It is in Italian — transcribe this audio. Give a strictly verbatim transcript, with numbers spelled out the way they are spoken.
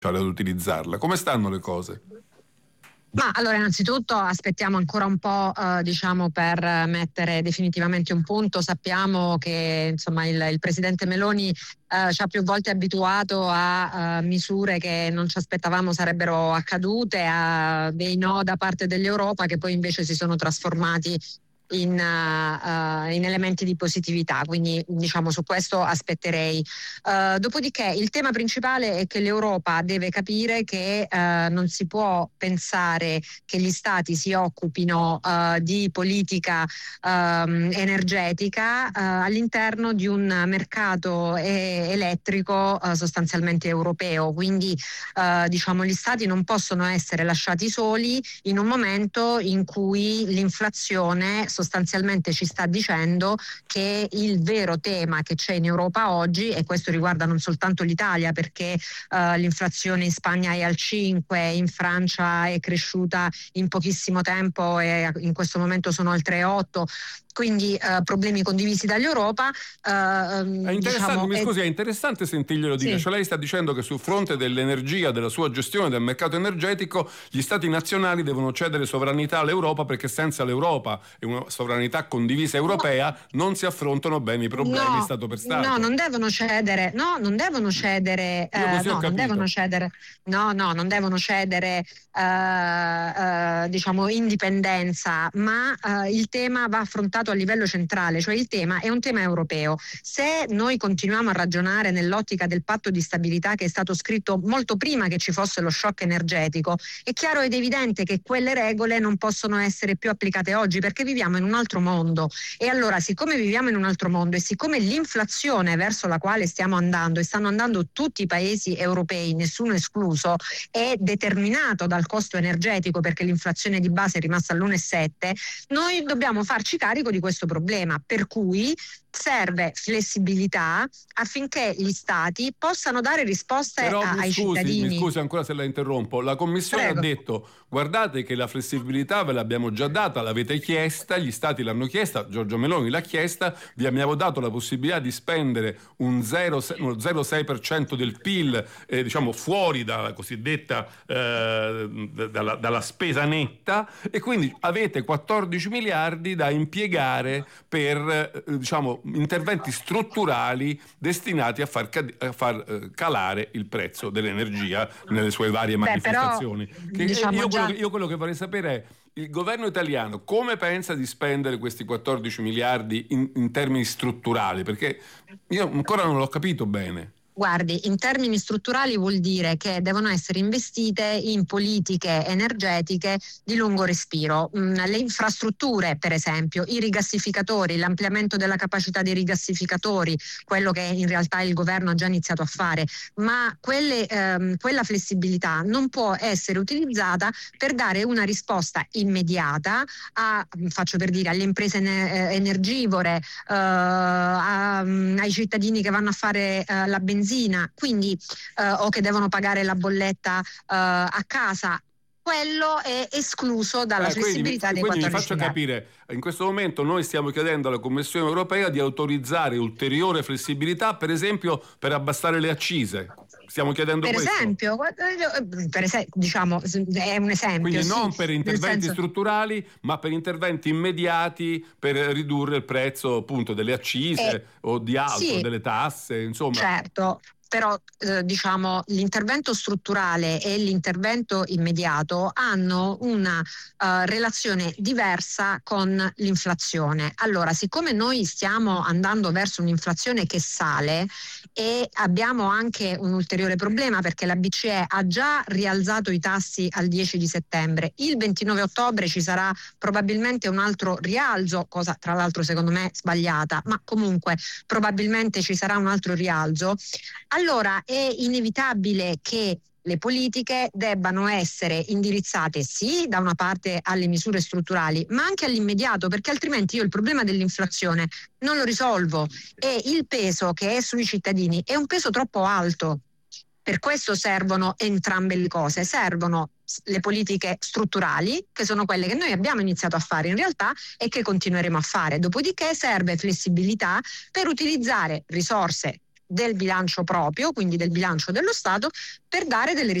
ad utilizzarla. Come stanno le cose? Ma allora, innanzitutto aspettiamo ancora un po' eh, diciamo per mettere definitivamente un punto. Sappiamo che insomma il, il presidente Meloni eh, ci ha più volte abituato a, a misure che non ci aspettavamo sarebbero accadute, a dei no da parte dell'Europa che poi invece si sono trasformati In, uh, in elementi di positività, quindi diciamo su questo aspetterei. Uh, dopodiché il tema principale è che l'Europa deve capire che uh, non si può pensare che gli stati si occupino uh, di politica um, energetica uh, all'interno di un mercato e- elettrico uh, sostanzialmente europeo, quindi uh, diciamo gli stati non possono essere lasciati soli in un momento in cui l'inflazione sostanzialmente ci sta dicendo che il vero tema che c'è in Europa oggi, e questo riguarda non soltanto l'Italia, perché uh, l'inflazione in Spagna è al cinque, in Francia è cresciuta in pochissimo tempo e in questo momento sono al tre virgola otto, quindi uh, problemi condivisi dall'Europa. Uh, È interessante, diciamo, mi è... scusi, è interessante sentirglielo dire. Sì. Cioè lei sta dicendo che sul fronte dell'energia, della sua gestione del mercato energetico, gli stati nazionali devono cedere sovranità all'Europa, perché senza l'Europa e una sovranità condivisa europea no, non si affrontano bene i problemi no, Stato per Stato. No, non devono cedere, no, non devono cedere, Io così eh, ho no, non devono cedere, no, no, non devono cedere eh, eh, diciamo indipendenza, ma eh, il tema va affrontato a livello centrale, cioè il tema è un tema europeo. Se noi continuiamo a ragionare nell'ottica del patto di stabilità che è stato scritto molto prima che ci fosse lo shock energetico, è chiaro ed evidente che quelle regole non possono essere più applicate oggi, perché viviamo in un altro mondo. E allora, siccome viviamo in un altro mondo e siccome l'inflazione verso la quale stiamo andando, e stanno andando tutti i paesi europei, nessuno escluso, è determinato dal costo energetico, perché l'inflazione di base è rimasta all'uno virgola sette, noi dobbiamo farci carico di questo problema, per cui serve flessibilità affinché gli stati possano dare risposte Però, a, mi ai scusi, cittadini. mi scusi ancora se la interrompo. La Commissione Prego. ha detto: guardate che la flessibilità ve l'abbiamo già data, l'avete chiesta, gli stati l'hanno chiesta, Giorgia Meloni l'ha chiesta, vi abbiamo dato la possibilità di spendere un zero virgola sei per cento del P I L, eh, diciamo fuori dalla cosiddetta eh, dalla, dalla spesa netta, e quindi avete quattordici miliardi da impiegare per eh, diciamo interventi strutturali destinati a far, a far eh, calare il prezzo dell'energia nelle sue varie Beh, manifestazioni. però, che diciamo io, già... quello, io quello che vorrei sapere è: il governo italiano come pensa di spendere questi quattordici miliardi in, in termini strutturali? Perché io ancora non l'ho capito bene. Guardi, in termini strutturali vuol dire che devono essere investite in politiche energetiche di lungo respiro. Mm, le infrastrutture, per esempio, i rigassificatori, l'ampliamento della capacità dei rigassificatori, quello che in realtà il governo ha già iniziato a fare, ma quelle, ehm, quella flessibilità non può essere utilizzata per dare una risposta immediata a, faccio per dire, alle imprese ne- energivore, eh, a, ai cittadini che vanno a fare eh, la benzina, quindi eh, o che devono pagare la bolletta eh, a casa. Quello è escluso dalla Eh, flessibilità quindi, dei quindi vi quattordici faccio miliardi. capire: in questo momento noi stiamo chiedendo alla Commissione europea di autorizzare ulteriore flessibilità, per esempio per abbassare le accise. Stiamo chiedendo Per questo. esempio, per esempio, diciamo, è un esempio. Quindi sì, non per interventi senso... strutturali, ma per interventi immediati per ridurre il prezzo appunto delle accise eh, o di altro, sì, delle tasse, insomma. certo. Però eh, diciamo l'intervento strutturale e l'intervento immediato hanno una uh, relazione diversa con l'inflazione. Allora, siccome noi stiamo andando verso un'inflazione che sale e abbiamo anche un ulteriore problema, perché la B C E ha già rialzato i tassi al dieci di settembre, il ventinove ottobre ci sarà probabilmente un altro rialzo, cosa tra l'altro secondo me sbagliata, ma comunque probabilmente ci sarà un altro rialzo. Allora è inevitabile che le politiche debbano essere indirizzate sì da una parte alle misure strutturali, ma anche all'immediato, perché altrimenti io il problema dell'inflazione non lo risolvo e il peso che è sui cittadini è un peso troppo alto. Per questo servono entrambe le cose, servono le politiche strutturali, che sono quelle che noi abbiamo iniziato a fare in realtà e che continueremo a fare, dopodiché serve flessibilità per utilizzare risorse del bilancio proprio, quindi del bilancio dello Stato, per dare delle